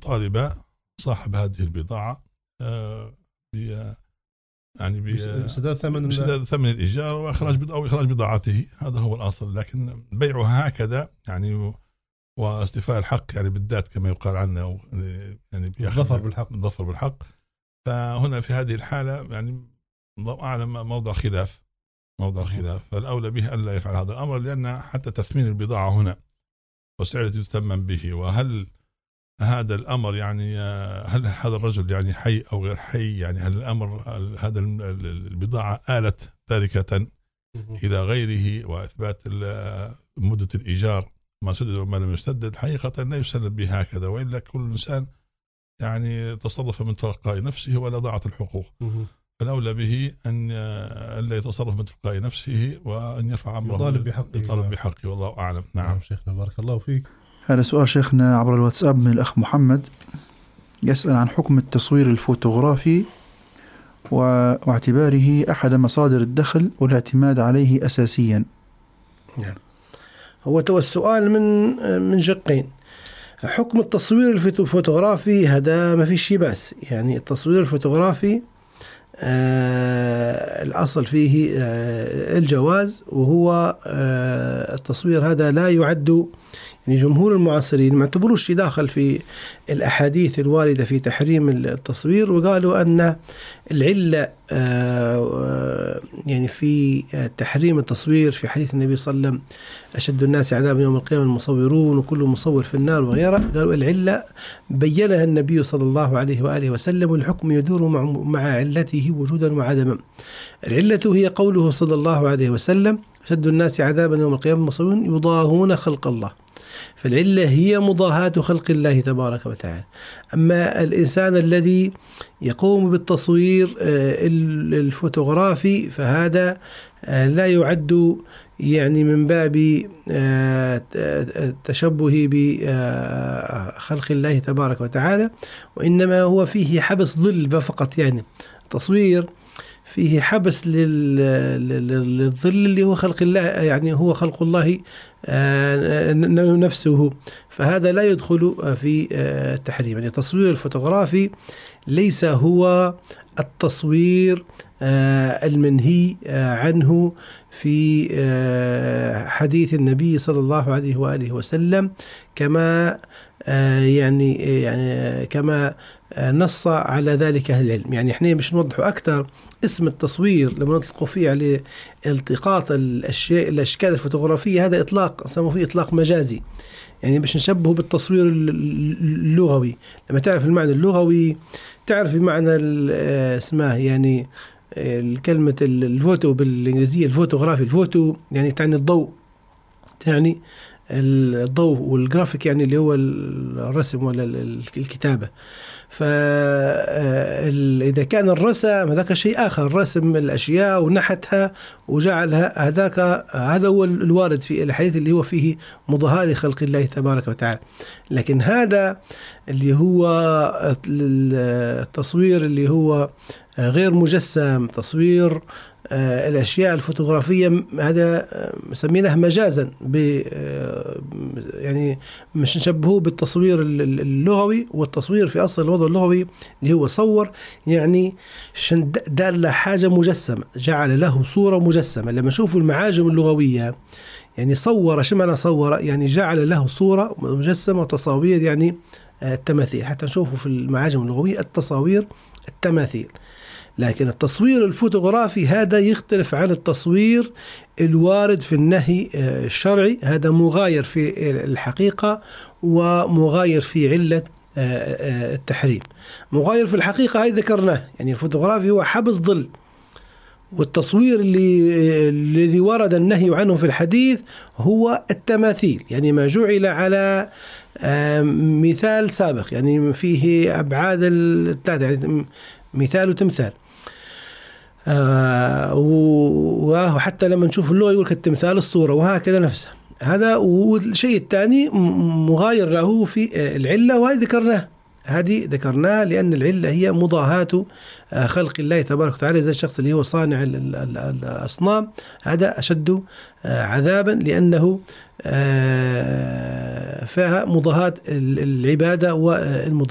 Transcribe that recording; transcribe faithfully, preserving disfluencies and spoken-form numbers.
يطالب صاحب هذه البضاعة يعني بسداد ثمن بسداد ثمن الإيجار وإخراج أو إخراج بضاعته، هذا هو الأصل. لكن بيعها هكذا يعني واستيفاء الحق يعني بالذات كما يقال عنه يعني الظفر بالحق الظفر بالحق. فهنا في هذه الحالة يعني الله أعلم موضع خلاف موضع خلاف فالأولى به أن لا يفعل هذا الأمر، لأن حتى تثمين البضاعة هنا والسعر الذي تثمن به، وهل هذا الأمر يعني هل هذا الرجل يعني حي أو غير حي، يعني هل الأمر هذا البضاعة آلت تاركة إلى غيره، وإثبات مدة الإيجار ما سدد وما لم يسدد، حقيقة لا يسلم به هكذا، وإلا كل إنسان يعني تصرف من تلقاء نفسه ولا ضاعت الحقوق. فالأولى به أن لا يتصرف من تلقاء نفسه وأن يرفع أمره يطالب بحقه يطالب بحقه والله أعلم. نعم. نعم شيخنا بارك الله فيك. هذا سؤال شيخنا عبر الواتساب من الأخ محمد، يسأل عن حكم التصوير الفوتوغرافي واعتباره أحد مصادر الدخل والاعتماد عليه أساسيا. نعم. هو تو السؤال من من شقين. حكم التصوير الفوتوغرافي هذا ما في شيء بس، يعني التصوير الفوتوغرافي آه الأصل فيه آه الجواز، وهو آه التصوير هذا لا يعد، يعني جمهور المعاصرين ما اعتبروش داخل في الأحاديث الواردة في تحريم التصوير، وقالوا أن العلة آه يعني في تحريم التصوير في حديث النبي صلى الله عليه وسلم أشد الناس عذابا يوم القيامة المصورون وكل مصور في النار وغيره، قالوا العلة بيّنها النبي صلى الله عليه وآله وسلم، والحكم يدور مع, مع علته وجودا وعدما. العلة هي قوله صلى الله عليه وسلم أشد الناس عذابا يوم القيامة المصورون يضاهون خلق الله، فالعلة هي مضاهاة خلق الله تبارك وتعالى. أما الإنسان الذي يقوم بالتصوير الفوتوغرافي فهذا لا يعد يعني من باب التشبه بخلق الله تبارك وتعالى، وإنما هو فيه حبس ظل فقط، يعني تصوير فيه حبس للظل اللي هو خلق الله، يعني هو خلق الله نفسه، فهذا لا يدخل في التحريم. يعني التصوير الفوتوغرافي ليس هو التصوير المنهي عنه في حديث النبي صلى الله عليه وآله وسلم، كما يعني يعني كما نص على ذلك أهل العلم. يعني احنا مش نوضحه أكثر، اسم التصوير لما نطلقوا فيه على التقاط الأشياء الأشكال الفوتوغرافية هذا إطلاق سموه فيه إطلاق مجازي، يعني باش نشبهه بالتصوير اللغوي. لما تعرف المعنى اللغوي تعرف المعنى اسمه يعني الكلمة الفوتو بالإنجليزية الفوتوغرافي، الفوتو يعني تعني الضوء، يعني الضوء، والجرافيك يعني اللي هو الرسم ولا الكتابة. فإذا كان الرسم هذاك شيء آخر، رسم الأشياء ونحتها وجعلها، هذاك هذا هو الوارد في الحديث اللي هو فيه مضاهاة لخلق الله تبارك وتعالى. لكن هذا اللي هو التصوير اللي هو غير مجسم، تصوير الأشياء الفوتوغرافية، هذا سميناه مجازا، يعني مش نشبهه بالتصوير اللغوي. والتصوير في أصل الوضع اللغوي اللي هو صور، يعني دال حاجة مجسمة، جعل له صورة مجسمة. لما نشوفوا المعاجم اللغوية يعني صور، شو معنى صور؟ يعني جعل له صورة مجسمة وتصاوير، يعني التماثيل، حتى نشوفوا في المعاجم اللغوية التصاوير التماثيل. لكن التصوير الفوتوغرافي هذا يختلف عن التصوير الوارد في النهي الشرعي، هذا مغاير في الحقيقة ومغاير في علة التحريم. مغاير في الحقيقة هاي ذكرناه، يعني الفوتوغرافي هو حبس ظل، والتصوير اللي الذي ورد النهي عنه في الحديث هو التماثيل، يعني ما جعل على مثال سابق، يعني فيه أبعاد الثلاثة، يعني مثال وتمثال. آه وحتى لما نشوف اللغة يقول كالتمثال الصورة، وهكذا نفسه هذا. والشيء الثاني مغاير له في العلة، وهذه ذكرناه هذه ذكرناه لأن العلة هي مضاهاة خلق الله تبارك وتعالى. زي الشخص اللي هو صانع الأصنام هذا أشد عذابا، لأنه فيها مضاهاة العبادة والمضاهاة.